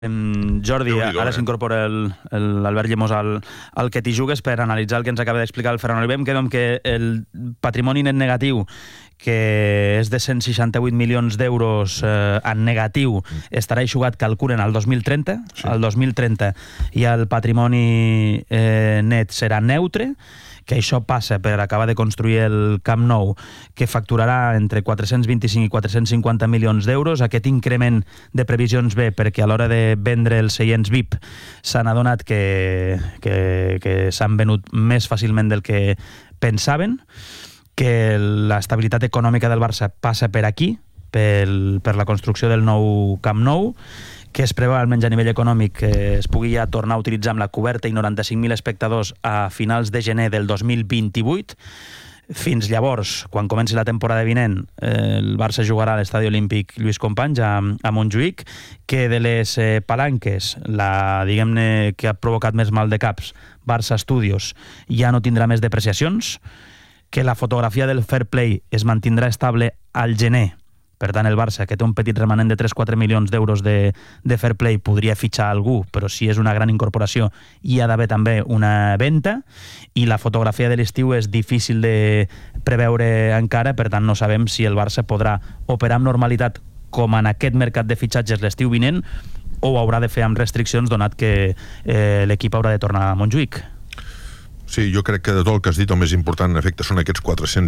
Jordi, ara s'incorpora l'Albert Llemós al que t'hi jugues per analitzar el que ens acaba d'explicar el Ferran Oliver. Em quedo amb que el patrimoni net negatiu, que és de 168 milions d'euros en negatiu, estarà eixugat, calculen, al 2030. Sí. Al 2030 i el patrimoni net serà neutre, que això passa per acabar de construir el Camp Nou, que facturarà entre 425 i 450 milions d'euros. Aquest increment de previsions ve perquè a l'hora de vendre els seients VIP s'han adonat que s'han venut més fàcilment del que pensaven, que l'estabilitat econòmica del Barça passa per aquí, per la construcció del nou Camp Nou, que es preveu, almenys a nivell econòmic, que es pugui ja tornar a utilitzar amb la coberta i 95.000 espectadors a finals de gener del 2028. Fins llavors, quan comenci la temporada vinent, el Barça jugarà a l'Estadi Olímpic Lluís Companys a Montjuïc, que de les palanques, diguem-ne, que ha provocat més mal de caps, Barça Studios, ja no tindrà més depreciacions, que la fotografia del fair play es mantindrà estable al gener. Per tant, el Barça, que té un petit remanent de 3-4 milions d'euros de fair play, podria fitxar algú, però si és una gran incorporació hi ha d'haver també una venda, i la fotografia de l'estiu és difícil de preveure encara, per tant no sabem si el Barça podrà operar amb normalitat com en aquest mercat de fitxatges l'estiu vinent, o ho haurà de fer amb restriccions, donat que l'equip haurà de tornar a Montjuïc. Sí, jo crec que de tot el que has dit el més important en efecte són aquests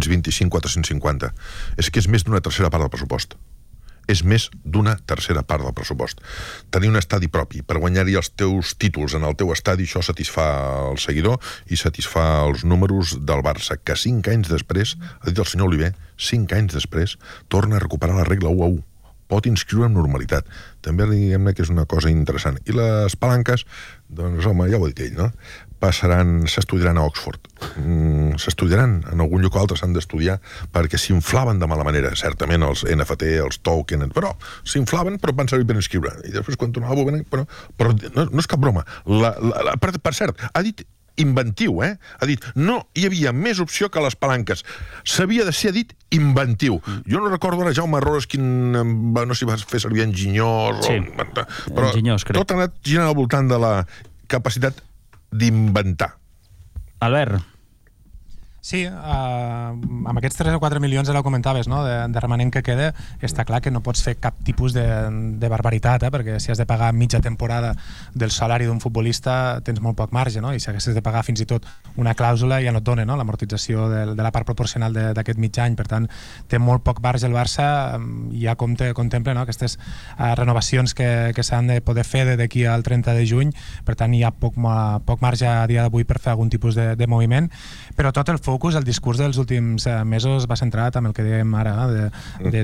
425-450. És que és més d'una tercera part del pressupost. És més d'una tercera part del pressupost. Tenir un estadi propi per guanyar-hi els teus títols en el teu estadi, això satisfà el seguidor i satisfà els números del Barça, que 5 anys després, ha dit el senyor Oliver, 5 anys després, torna a recuperar la regla 1-1. Pot inscriure amb normalitat. També diguem-ne que és una cosa interessant. I les palanques, doncs home, ja ho ha dit ell, no? S'estudiaran a Oxford. S'estudiaran, en algun lloc o altre s'han d'estudiar, perquè s'inflaven de mala manera, certament els NFT, els token, però s'inflaven, però van servir per inscriure. I després quan tornava, però no és cap broma. Per cert, ha dit inventiu, Ha dit, no hi havia més opció que les palanques. S'havia de ser, ha dit, inventiu. Jo no recordo ara Jaume Arrores no sé si va fer servir enginyós, sí, però enginyós, crec. Tot ha anat girant al voltant de la capacitat d'inventar. Albert. Sí, amb aquests 3 o 4 milions, ara ho comentaves, no? de remanent que queda, està clar que no pots fer cap tipus de barbaritat, perquè si has de pagar mitja temporada del salari d'un futbolista tens molt poc marge, no? I si haguessis de pagar fins i tot una clàusula ja no et dona, no? L'amortització de la part proporcional d'aquest mig any. Per tant, té molt poc marge el Barça, ja contempla, no? Aquestes renovacions que s'han de poder fer d'aquí al 30 de juny, per tant hi ha poc marge a dia d'avui per fer algun tipus de moviment, però tot el focus, el discurs dels últims mesos va centrat amb el que dèiem ara, de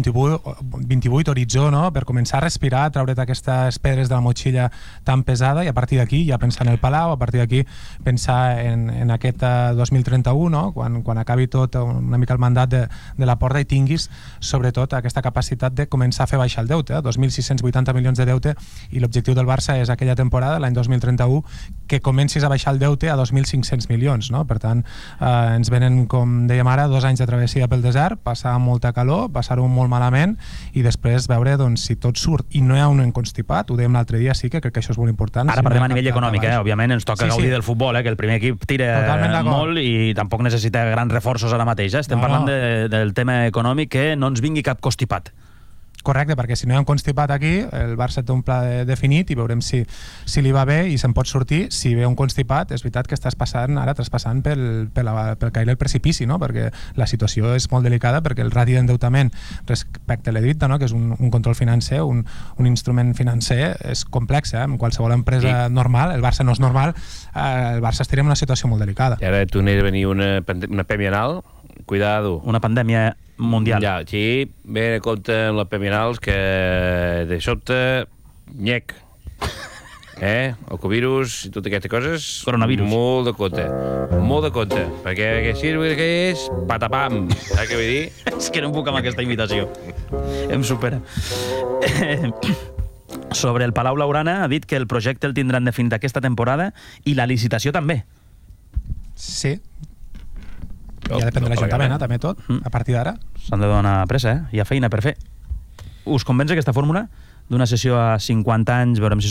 2028, horitzó, no? Per començar a respirar, treure't aquestes pedres de la motxilla tan pesada, i a partir d'aquí ja pensar en el Palau, a partir d'aquí pensar en aquest 2031, no? Quan acabi tot una mica el mandat de la Porta, i tinguis sobretot aquesta capacitat de començar a fer baixar el deute, 2.680 milions de deute, i l'objectiu del Barça és aquella temporada, l'any 2031, que comencis a baixar el deute a 2.500 milions, no? Per tant, ens venen, com dèiem ara, 2 anys de travessia pel desert, passar molta calor, passar-ho molt malament, i després veure si tot surt i no hi ha un enconstipat. Ho dèiem l'altre dia, sí, que crec que això és molt important. Ara parlem a nivell econòmic, òbviament ens toca gaudir del futbol, que el primer equip tira molt i tampoc necessita grans reforços ara mateix. Estem parlant del tema econòmic, que no ens vingui cap constipat. Correcte, perquè si no hi ha un constipat aquí, el Barça té un pla definit i veurem si li va bé i se'n pot sortir. Si ve un constipat, és veritat que estàs traspassant pel caire el precipici, no? Perquè la situació és molt delicada, perquè el radi d'endeutament respecte a l'EDIT, no? Que és un control financer, un instrument financer, és complex, en qualsevol empresa normal. El Barça no és normal, el Barça estaria en una situació molt delicada. I ara torna a venir una pandèmia anal, cuidado. Una pandèmia mundial. Ja, sí, ve a compte amb les peminals que de sobte, nyec. El covirus i totes aquestes coses, coronavirus. Molt de compte, perquè que sirve que és patapam, saps què vull dir? És que no em puc amb aquesta invitació, em supera. Sobre el Palau Blaugrana ha dit que el projecte el tindran definit aquesta temporada i la licitació també. Sí. Ja depèn de l'Ajuntament, també tot, a partir d'ara. S'han de donar pressa, hi ha feina per fer. Us convenç aquesta fórmula d'una sessió a 50 anys, veurem si